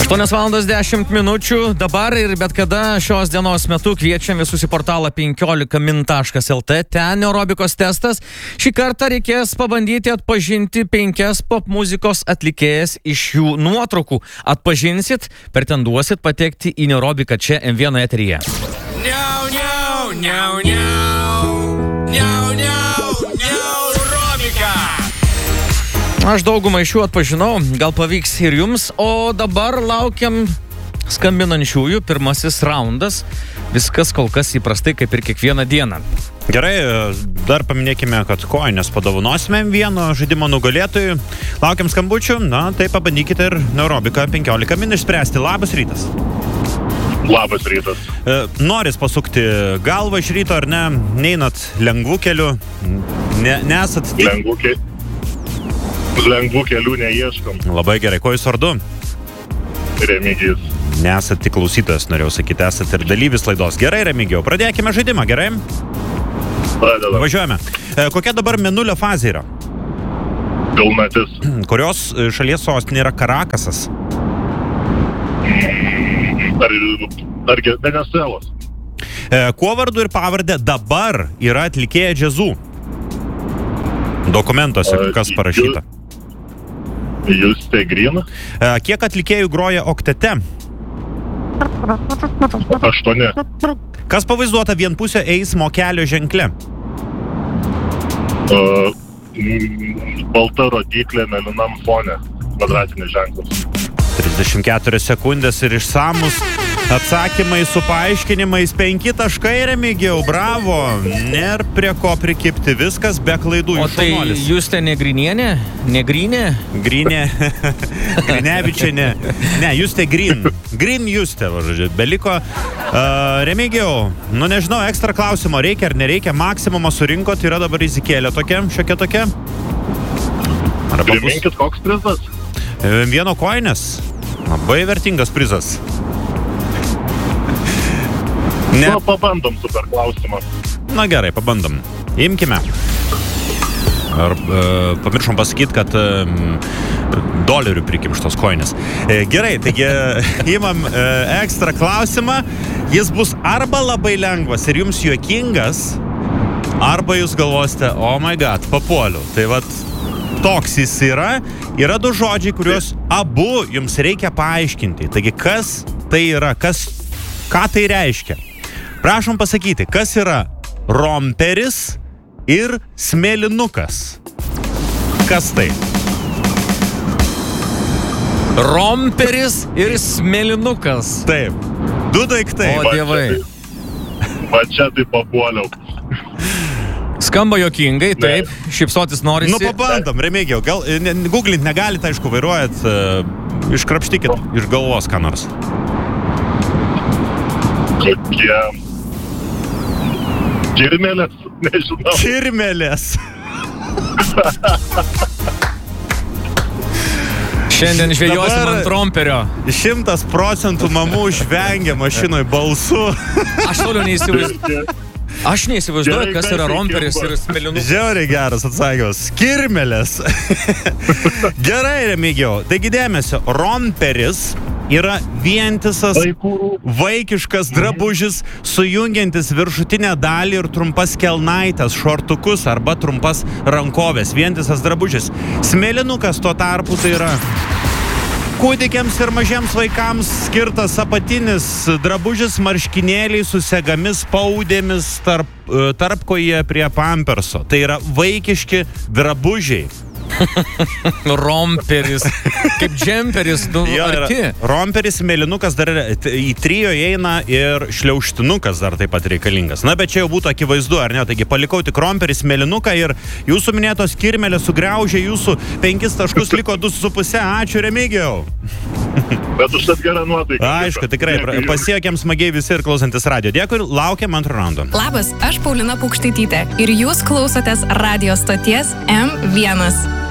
8:10 minučių dabar ir bet kada šios dienos metu kviečiam visus į portalą 15min.lt. Ten aerobikos testas. Šį kartą reikės pabandyti atpažinti 5 popmuzikos atlikėjas iš jų nuotraukų. Atpažinsit, pretenduosit patekti į aerobiką čia M1 eteryje. Aš daugumą iš jų atpažinau, gal pavyks ir jums, o dabar laukiam skambinančiųjų, pirmasis raundas, viskas kol kas įprastai kaip ir kiekvieną dieną. Gerai, dar paminėkime, kad kojines padovanosime vieno žaidimo nugalėtojui. Laukiam skambučių, tai pabandykite ir aerobiką 15 min išspręsti. Labas rytas. Labas rytas. Noris pasukti galvą iš ryto, ar ne? Neinat lengvų kelių? Nesat... Lengvų kelių neieškom. Labai gerai. Ko jūs vardu? Remigijus. Nesat tik klausytojas, norėjau sakyti, esat ir dalyvis laidos. Gerai, Remigijau, pradėkime žaidimą, gerai? Pradedam. Važiuojame. Kokia dabar mėnulio fazė yra? Pilnatis. Kurios šalies sostinė yra Karakasas? Ar Venezuelos? Kuo vardu ir pavardė dabar yra atlikėja džiazų? Dokumentuose kas parašyta? Justė Green. Kiek atlikėjų groja oktete? 8. Kas pavaizduota vienpusio eismo kelio ženkle? Balta rodyklė mėlynam fone. Kvadratinis ženklas. 34 sekundės ir išsamus atsakymai su paaiškinimais. 5 taškai, Remigijau, bravo. Nėr prie ko prikipti, viskas be klaidų. O tai Justė Negrinienė? Negrinė? Grinė. Grinevičienė. Ne, Justė Green. Green Justė, žodžiu. Beliko. Remigijau, nežinau, ekstra klausimo reikia ar nereikia. Maksimumą surinkot, yra dabar rizikėlė tokia, šiokia tokia. Priminkit, koks prizas? Vieno kojines. Labai vertingas prizas. Ne. Pabandom super klausimą. Gerai, pabandom. Imkime. Pamiršom pasakyti, kad dolerių prikimštos kojines. Gerai, taigi imam ekstra klausimą. Jis bus arba labai lengvas ir jums juokingas, arba jūs galvosite, oh my god, papuoliu. Tai vat toks jis yra. Yra 2 žodžiai, kuriuos abu jums reikia paaiškinti. Taigi, kas tai yra? Ką tai reiškia? Prašom pasakyti, kas yra romperis ir smėlinukas? Kas tai? Romperis ir smėlinukas. Taip. 2 daiktai. O dievai. Va čia tai papuoliau. Skamba juokingai, taip, šypsotis norisi. Pabandom, Remigijau, gal googlint negalite, aišku, vairuojat, iškrapštykit iš galvos ką nors. Kokie... Kirmelės? Nežinau. Kirmelės. Šiandien žvejosim ant romperio. 100% mamų žvengia mašinoj balsu. Aš toliau neįsivaizduoju. Aš neįsivaizduoju, kas yra romperis ir smėlinukas. Žiauriai geras atsakymas. Kirmelės. Gerai, Remigijau. Taigi dėmesio, romperis yra vientisas vaikiškas drabužis, sujungiantis viršutinę dalį ir trumpas kelnaites, šortukus arba trumpas rankovės. Vientisas drabužis. Smėlinukas tuo tarpu tai yra kūdikiams ir mažiems vaikams skirtas apatinis drabužis, marškinėliai su segomis paudėmis tarpkoje prie pamperso. Tai yra vaikiški drabužiai. Romperis, kaip džemperis, arti. Romperis, mėlynukas dar į trio įeina ir šliaužtinukas dar taip pat reikalingas. Bet čia jau būtų akivaizdu, ar ne? Taigi palikau tik romperis, mėlynuką ir jūsų minėtos kirmelės sugriaužė jūsų 5 taškus, liko 2,5. Ačiū, Remigijau. Bet užtat gerą nuotaiką. Aišku, tikrai, pasiekėm smagiai visi ir klausantis radio. Dėkui, laukiam antro raundo. Labas, aš Paulina Paukštaitytė ir jūs klausotės radio stoties M1.